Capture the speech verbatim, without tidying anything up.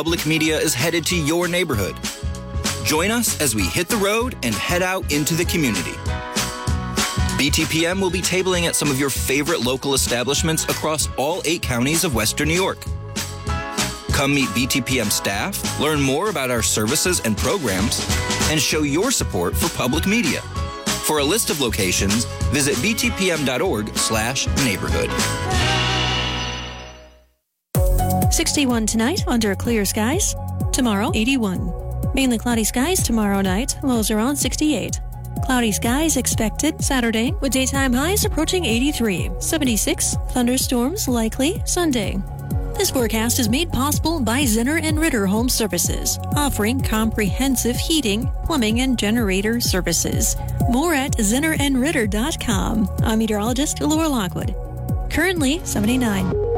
Public Media is headed to your neighborhood. Join us as we hit the road and head out into the community. B T P M will be tabling at some of your favorite local establishments across all eight counties of Western New York. Come meet B T P M staff, learn more about our services and programs, and show your support for public media. For a list of locations, visit b t p m dot org slash neighborhood. sixty-one tonight under clear skies. Tomorrow, eighty-one. Mainly cloudy skies tomorrow night. Lows around sixty-eight. Cloudy skies expected Saturday with daytime highs approaching eighty-three. seventy-six. Thunderstorms likely Sunday. This forecast is made possible by Zinner and Ritter Home Services, offering comprehensive heating, plumbing, and generator services. More at zinner and ritter dot com. I'm meteorologist Laura Lockwood. Currently seventy-nine.